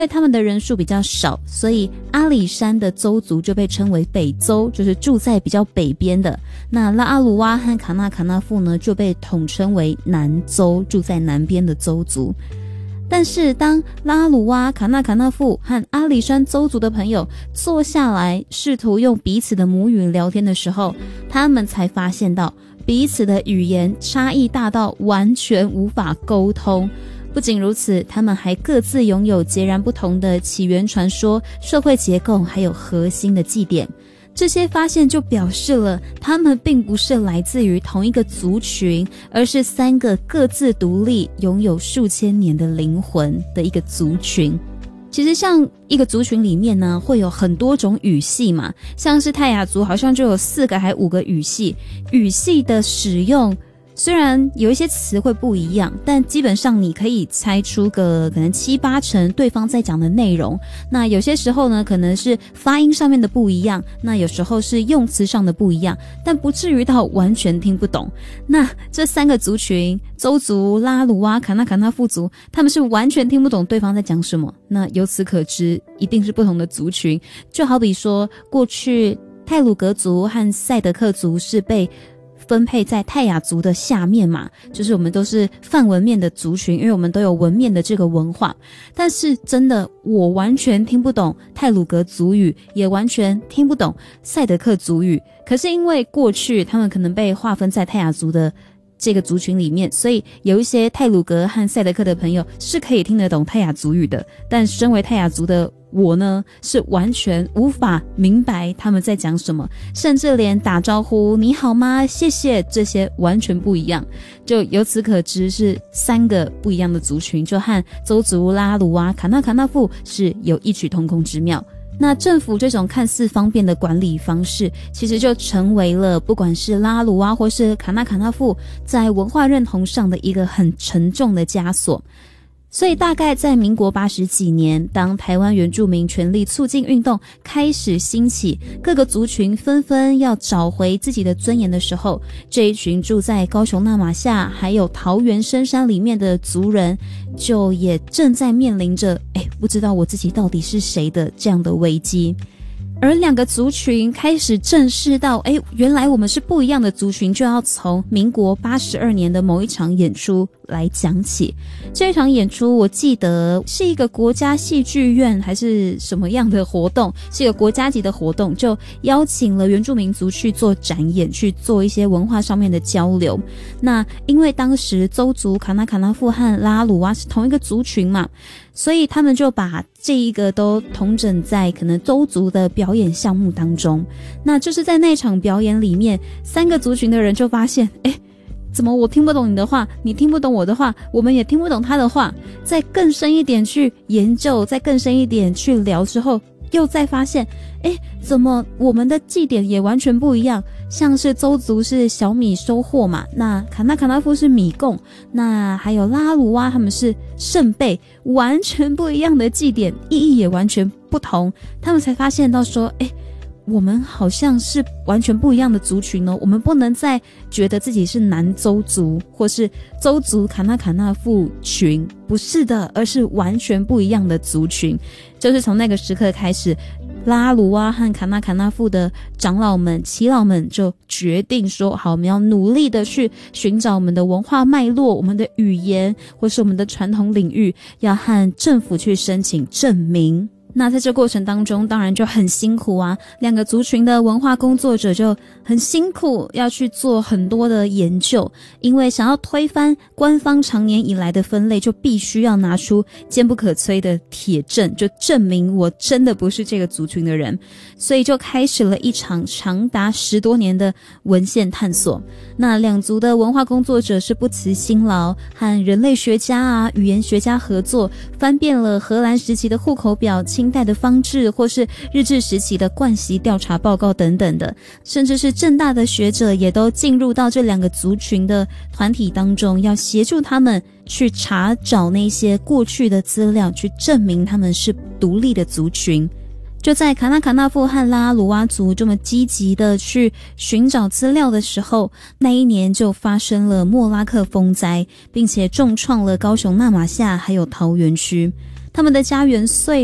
因为他们的人数比较少，所以阿里山的邹族就被称为北邹，就是住在比较北边的。那拉阿鲁哇和卡纳富呢，就被统称为南邹，住在南边的邹族。但是当拉阿鲁哇、卡纳富和阿里山邹族的朋友坐下来试图用彼此的母语聊天的时候，他们才发现到彼此的语言差异大到完全无法沟通。不仅如此，他们还各自拥有截然不同的起源传说、社会结构，还有核心的祭典。这些发现就表示了他们并不是来自于同一个族群，而是3个各自独立、拥有数千年的灵魂的一个族群。其实像一个族群里面呢，会有很多种语系嘛，像是泰雅族好像就有4个还5个语系。语系的使用虽然有一些词会不一样，但基本上你可以猜出个可能7、8成对方在讲的内容。那有些时候呢，可能是发音上面的不一样，那有时候是用词上的不一样，但不至于到完全听不懂。那这3个族群，邹族、拉阿鲁哇、卡纳富族，他们是完全听不懂对方在讲什么。那由此可知，一定是不同的族群。就好比说，过去太鲁阁族和赛德克族是被分配在泰雅族的下面嘛，就是我们都是泛文面的族群，因为我们都有文面的这个文化。但是真的，我完全听不懂太鲁阁族语，也完全听不懂赛德克族语。可是因为过去他们可能被划分在泰雅族的这个族群里面，所以有一些太鲁阁和赛德克的朋友是可以听得懂泰雅族语的。但身为泰雅族的我呢，是完全无法明白他们在讲什么，甚至连打招呼你好吗、谢谢这些完全不一样。就由此可知是3个不一样的族群，就和邹族、拉阿鲁哇、卡纳富是有异曲同工之妙。那政府这种看似方便的管理方式，其实就成为了不管是拉阿鲁哇或是卡纳富在文化认同上的一个很沉重的枷锁。所以大概在民国80几年，当台湾原住民权利促进运动开始兴起，各个族群纷纷要找回自己的尊严的时候，这一群住在高雄那玛夏还有桃园深山里面的族人，就也正在面临着不知道我自己到底是谁的这样的危机。而2个族群开始正视到原来我们是不一样的族群，就要从民国82年的某一场演出来讲起。这一场演出我记得是一个国家戏剧院还是什么样的活动，是一个国家级的活动，就邀请了原住民族去做展演，去做一些文化上面的交流。那因为当时邹族、卡纳富和拉阿鲁哇是同一个族群嘛，所以他们就把这一个都统整在可能邹族的表演项目当中。那就是在那场表演里面，3个族群的人就发现怎么我听不懂你的话，你听不懂我的话，我们也听不懂他的话。再更深一点去研究，再更深一点去聊之后，又再发现怎么我们的祭典也完全不一样。像是邹族是小米收获嘛，那卡纳富是米贡，那还有拉阿鲁哇他们是圣贝，完全不一样的祭典，意义也完全不同。他们才发现到说我们好像是完全不一样的族群哦，我们不能再觉得自己是南邹族或是邹族卡纳富群，不是的，而是完全不一样的族群。就是从那个时刻开始，拉阿鲁哇和卡纳富的长老们、耆老们就决定说，好，我们要努力的去寻找我们的文化脉络、我们的语言或是我们的传统领域，要和政府去申请证明。那在这过程当中当然就很辛苦啊，2个族群的文化工作者就很辛苦，要去做很多的研究，因为想要推翻官方长年以来的分类，就必须要拿出坚不可摧的铁证，就证明我真的不是这个族群的人。所以就开始了一场长达10多年的文献探索。那2族的文化工作者是不辞辛劳，和人类学家语言学家合作，翻遍了荷兰时期的户口表、清代的方志，或是日治时期的惯习调查报告等等的，甚至是政大的学者也都进入到这2个族群的团体当中，要协助他们去查找那些过去的资料，去证明他们是独立的族群。就在卡纳富和拉阿鲁哇族这么积极的去寻找资料的时候，那一年就发生了莫拉克风灾，并且重创了高雄那玛夏还有桃园区。 他们的家园碎